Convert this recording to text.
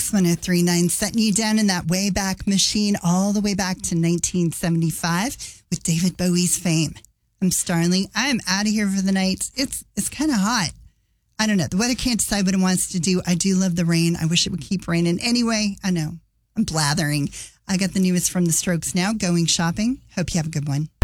Kicks 103.9, setting you down in that Wayback Machine all the way back to 1975 with David Bowie's Fame. I'm Starling. I am out of here for the night. It's kind of hot. I don't know. The weather can't decide what it wants to do. I do love the rain. I wish it would keep raining. Anyway, I know. I'm blathering. I got the newest from The Strokes now, Going Shopping. Hope you have a good one.